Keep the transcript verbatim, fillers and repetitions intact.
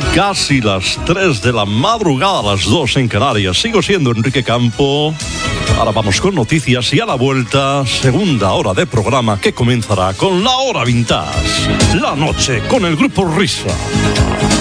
casi las tres de la madrugada, las dos en Canarias. Sigo siendo Enrique Campo. Ahora vamos con noticias y a la vuelta, segunda hora de programa que comenzará con la hora vintage. La noche con el grupo Risa.